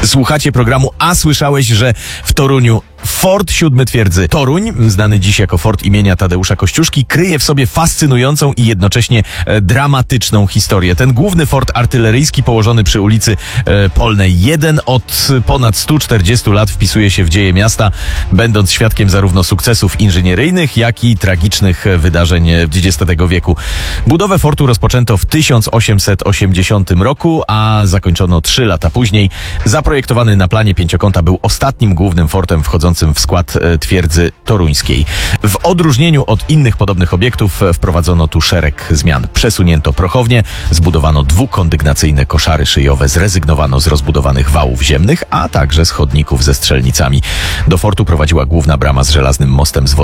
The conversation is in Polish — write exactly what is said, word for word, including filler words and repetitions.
Słuchacie programu A słyszałeś, że w Toruniu Fort siódmy Twierdzy Toruń, znany dziś jako Fort imienia Tadeusza Kościuszki, kryje w sobie fascynującą i jednocześnie e, dramatyczną historię. Ten główny fort artyleryjski położony przy ulicy e, Polnej jeden od ponad stu czterdziestu lat wpisuje się w dzieje miasta, będąc świadkiem zarówno sukcesów inżynieryjnych, jak i tragicznych wydarzeń dwudziestego wieku. Budowę fortu rozpoczęto w tysiąc osiemset osiemdziesiątym roku, a zakończono trzy lata później. Zaprojektowany na planie pięciokąta był ostatnim głównym fortem wchodzącym w skład twierdzy toruńskiej. W odróżnieniu od innych podobnych obiektów wprowadzono tu szereg zmian. Przesunięto prochownię, zbudowano dwukondygnacyjne koszary szyjowe, zrezygnowano z rozbudowanych wałów ziemnych, a także z chodników ze strzelnicami. Do fortu prowadziła główna brama z żelaznym mostem z